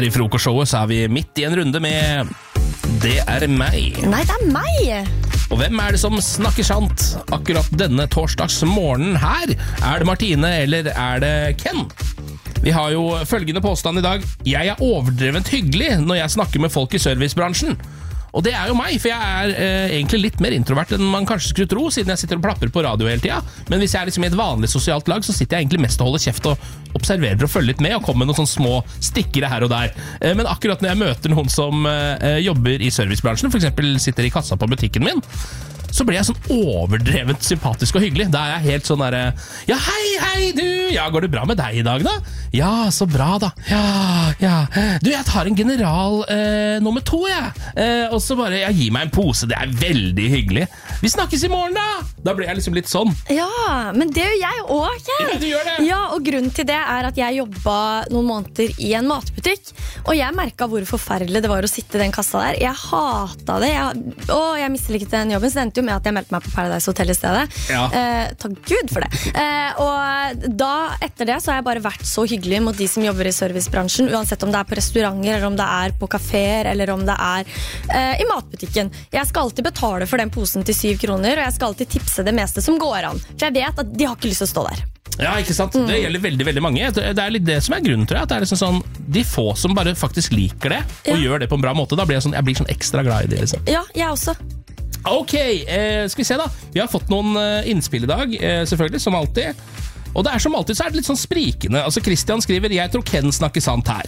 Her i frokostshowet så er vi midt i en runde med Det er meg. Nei, det er meg! Og hvem er det som snakker sant akkurat denne torsdagsmorgenen her? Er det Martine, eller er det Ken? Vi har jo følgende påstand i dag. Jeg er overdrevent hyggelig når jeg snakker med folk i servicebransjen. Og det er jo meg, for jeg er egentlig litt mer introvert enn man kanskje skulle tro, siden jeg sitter og plapper på radio hele tida. Men hvis jeg er liksom i et vanlig sosialt lag, så sitter jeg egentlig mest og holder kjeft og observerer og følger litt med, og kommer med noen sånne små stikkere her og der. Men akkurat når jeg møter noen som jobber i servicebransjen, for eksempel sitter i kassa på butikken min, så blir jeg sånn overdrevent sympatisk og hyggelig. Da er jeg helt sånn der, ja, hei du, ja, går det bra med deg i dag da? Ja, så bra da. Ja. Du, jeg tar en general nummer 2, jeg. Og så bare, jeg gir meg en pose, det er veldig hyggelig. Vi snakkes i morgen da! Da blir jeg liksom litt sånn. Ja, men det gjør jeg også, Ken. Ja, du gjør det. Ja, og grunnen til det er at jeg jobbet noen måneder i en matbutikk, og jeg merket hvor forferdelig det var å sitte i den kassa der. Jeg hatet det. Jeg mislikte den jobben, så det endte jo med at jeg meldte meg på Paradise Hotel i stedet. Ja. Takk Gud for det. Og da, etter det, så har jeg bare vært så hyggelig mot de som jobber i servicebransjen, uansett om det er på restauranter, eller om det er på kaféer, eller om det er i matbutikken. Jeg skal alltid betale for den posen til 7 kroner, og jeg skal alltid tipse det meste som går an. For jeg vet at de har ikke lyst til å stå der. Ja, ikke sant? Det gjelder veldig, veldig mange. Det er litt det som er grunnen, tror jeg. At det er liksom sånn, de få som bare faktisk liker det, og gjør det på en bra måte, da blir jeg blir sånn ekstra glad i det, liksom. Ja, jeg også. Ok, skal vi se da. Vi har fått noen innspill i dag, selvfølgelig, som alltid. Og det er som alltid, så er det litt sånn sprikende. Altså, Christian skriver, jeg tror Ken snakker sant her.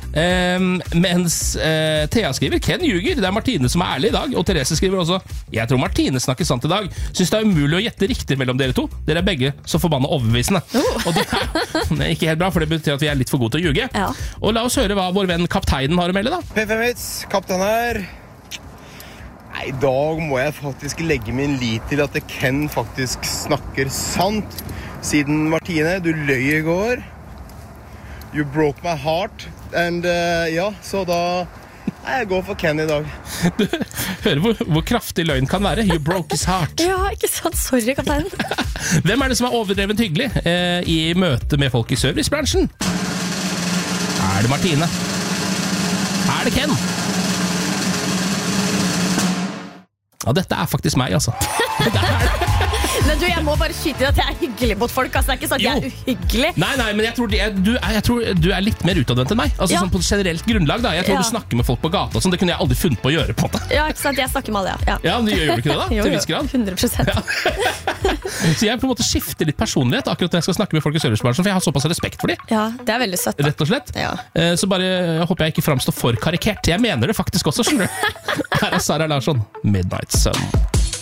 Mens Thea skriver, Ken ljuger, det er Martine som er ærlig i dag. Og Therese skriver også, jeg tror Martine snakker sant i dag. Synes det er umulig å gjette riktig mellom dere to. Dere er begge så forbannet overbevisende. Og det er ikke helt bra, for det betyr at vi er litt for gode til å ljuge. Ja. Og la oss høre hva vår venn kapteinen har å melde da. P5-hits, kaptein her. Nei, i dag må jeg faktisk legge min lit til at Ken faktisk snakker sant. Siden Martine, du løy i går. You broke my heart. And ja, så da jeg går for Ken i dag. Du hører hvor kraftig løgn kan være. You broke his heart. Ja, ikke sant? Sorry, kapteinen. Hvem er det som er overdrevent hyggelig i møte med folk i servicebransjen? Er det Martine? Er det Ken? Ja, dette er faktisk meg, altså. Det er det. Men du, jeg må bare skyte inn at jeg er hyggelig mot folk. Altså, det er ikke sånn at jeg er uhyggelig. Nei, men jeg tror du er litt mer utadvendt enn meg. Altså sånn på generelt grunnlag da. Jeg tror du snakker med folk på gata og sånn. Det kunne jeg aldri funnet på å gjøre, på en måte. Ja, ikke sant? Jeg snakker med alle, ja. Ja, men gjør du ikke det da? Jo, til viss grad? 100%. Ja. Så jeg på en måte skifter litt personlighet akkurat når jeg skal snakke med folk i servicebransjen, for jeg har såpass respekt for dem. Ja, det er veldig søtt da. Rett og slett. Ja. Så bare håper jeg ikke fremstår for karikert. Jeg mener det faktisk også, skjønner du. Her er Sara Larsson, Midnight Sun.